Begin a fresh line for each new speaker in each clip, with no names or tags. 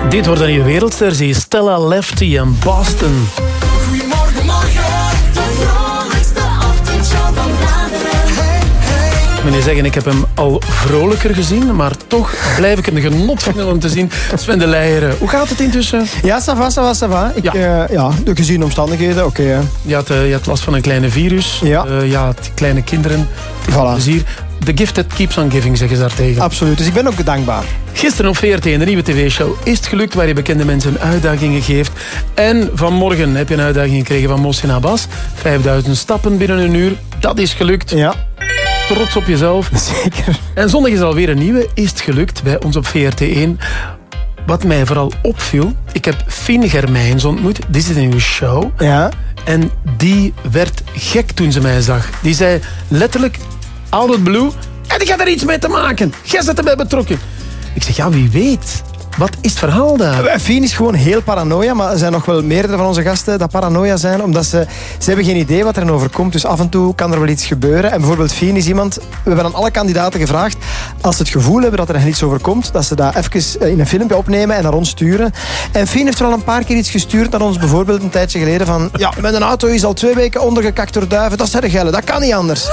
Dit wordt een nieuwe wereldster. Zie je Stella Lefty en Boston.
Goedemorgen, morgen, de vrolijkste ochtendshow van Vlaanderen.
Ik moet je zeggen, ik heb hem al vrolijker gezien, maar toch blijf ik het een genot vinden om te zien. Sven de Leijer, hoe gaat het intussen?
Ja, ça va. De geziene omstandigheden, oké.
Je had last van een kleine virus.
Ja.
Kleine kinderen.
Voilà.
Plezier. The gift that keeps on giving, zeggen ze daartegen.
Absoluut, dus ik ben ook dankbaar.
Gisteren op VRT in de nieuwe tv-show Is het gelukt, waar je bekende mensen uitdagingen geeft. En vanmorgen heb je een uitdaging gekregen van Mohsin Abbas. 5000 stappen binnen een uur. Dat is gelukt.
Ja.
Trots op jezelf.
Zeker.
En zondag is alweer een nieuwe Is het gelukt bij ons op VRT1. Wat mij vooral opviel, ik heb Fien Germijns ontmoet. Dit is een nieuwe show.
Ja.
En die werd gek toen ze mij zag. Die zei letterlijk, out of the blue, en ik had er iets mee te maken. Jij zit erbij betrokken. Ik zeg, ja, wie weet. Wat is het verhaal daar?
Fien is gewoon heel paranoia, maar er zijn nog wel meerdere van onze gasten dat paranoia zijn, omdat ze hebben geen idee wat er overkomt. Dus af en toe kan er wel iets gebeuren. En bijvoorbeeld Fien is iemand, we hebben aan alle kandidaten gevraagd, als ze het gevoel hebben dat er iets overkomt, dat ze dat even in een filmpje opnemen en naar ons sturen. En Fien heeft wel een paar keer iets gestuurd naar ons, bijvoorbeeld een tijdje geleden van, ja, mijn auto is al 2 weken ondergekakt door duiven, dat is erg gelle, dat kan niet anders.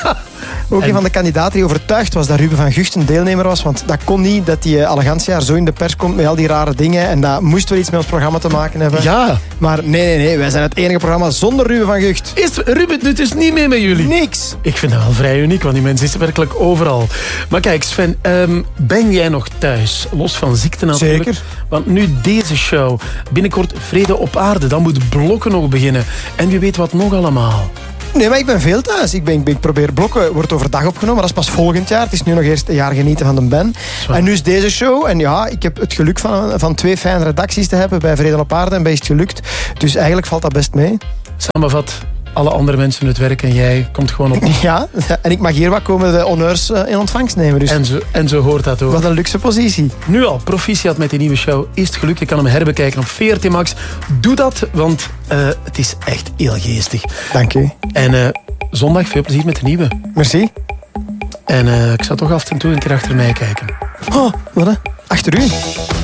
Ook een van de kandidaten die overtuigd was dat Ruben van Gucht een deelnemer was, want dat kon niet dat die Allegantia zo in de pers komt met al die rare dingen en dat moest wel iets met ons programma te maken hebben.
Ja.
Maar nee, wij zijn het enige programma zonder Ruben van Gucht.
Ruben doet dus niet mee met jullie?
Niks.
Ik vind dat wel vrij uniek, want die mens is werkelijk overal. Maar kijk, Sven, ben jij nog thuis? Los van ziekte natuurlijk.
Zeker.
Want nu deze show, binnenkort Vrede op Aarde, dan moet Blokken nog beginnen. En wie weet wat nog allemaal.
Nee, maar ik ben veel thuis. Ik probeer Blokken, wordt overdag opgenomen, maar dat is pas volgend jaar. Het is nu nog eerst een jaar genieten van de Ben. En nu is deze show. En ja, ik heb het geluk van 2 fijne redacties te hebben bij Vrede op Aarde en bij Is het gelukt. Dus eigenlijk valt dat best mee.
Samenvat, alle andere mensen het werk en jij komt gewoon op.
Ja, en ik mag hier wat komen de honneurs in ontvangst nemen. Dus
En zo hoort dat ook.
wat een luxe positie.
Nu al, proficiat met die nieuwe show Is het gelukt. Je kan hem herbekijken op VRT Max. Doe dat, want het is echt heel geestig.
Dank u.
En zondag veel plezier met de nieuwe.
Merci.
En ik zal toch af en toe een keer achter mij kijken.
Oh, wat hè? Achter u.